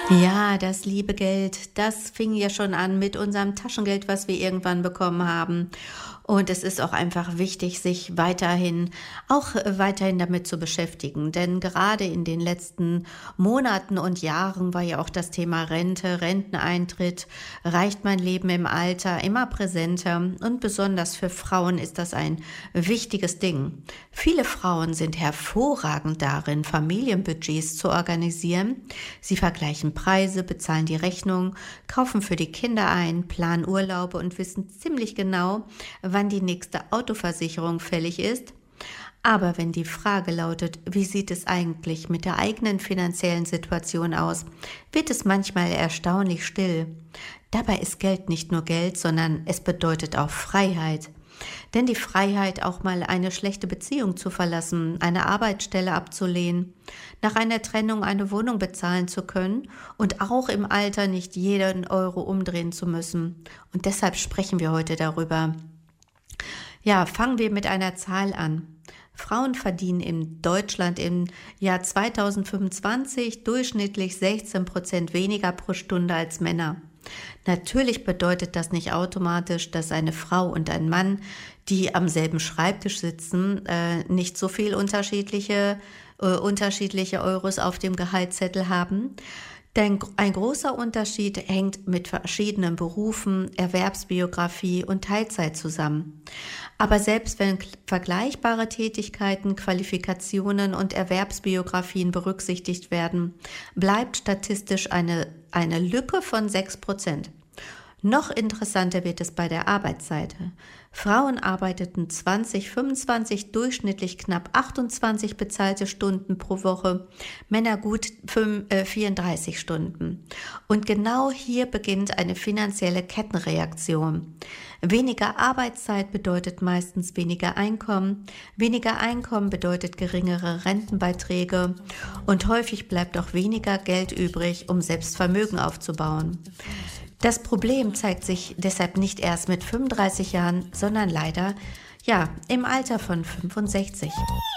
Ja, das liebe Geld, das fing ja schon an mit unserem Taschengeld, was wir irgendwann bekommen haben. Und es ist auch einfach wichtig, sich weiterhin damit zu beschäftigen. Denn gerade in den letzten Monaten und Jahren war ja auch das Thema Rente, Renteneintritt, reicht mein Leben im Alter immer präsenter. Und besonders für Frauen ist das ein wichtiges Ding. Viele Frauen sind hervorragend darin, Familienbudgets zu organisieren. Sie vergleichen Preise, bezahlen die Rechnung, kaufen für die Kinder ein, planen Urlaube und wissen ziemlich genau, wann die nächste Autoversicherung fällig ist. Aber wenn die Frage lautet, wie sieht es eigentlich mit der eigenen finanziellen Situation aus, wird es manchmal erstaunlich still. Dabei ist Geld nicht nur Geld, sondern es bedeutet auch Freiheit. Denn die Freiheit, auch mal eine schlechte Beziehung zu verlassen, eine Arbeitsstelle abzulehnen, nach einer Trennung eine Wohnung bezahlen zu können und auch im Alter nicht jeden Euro umdrehen zu müssen. Und deshalb sprechen wir heute darüber. Ja, fangen wir mit einer Zahl an. Frauen verdienen in Deutschland im Jahr 2025 durchschnittlich 16% weniger pro Stunde als Männer. Natürlich bedeutet das nicht automatisch, dass eine Frau und ein Mann, die am selben Schreibtisch sitzen, nicht so viel unterschiedliche Euros auf dem Gehaltszettel haben. Denn ein großer Unterschied hängt mit verschiedenen Berufen, Erwerbsbiografie und Teilzeit zusammen. Aber selbst wenn vergleichbare Tätigkeiten, Qualifikationen und Erwerbsbiografien berücksichtigt werden, bleibt statistisch eine Lücke von 6%. Noch interessanter wird es bei der Arbeitsseite. Frauen arbeiteten 2025 durchschnittlich knapp 28 bezahlte Stunden pro Woche, Männer gut 34 Stunden. Und genau hier beginnt eine finanzielle Kettenreaktion. Weniger Arbeitszeit bedeutet meistens weniger Einkommen bedeutet geringere Rentenbeiträge und häufig bleibt auch weniger Geld übrig, um selbst Vermögen aufzubauen. Das Problem zeigt sich deshalb nicht erst mit 35 Jahren, sondern leider, im Alter von 65.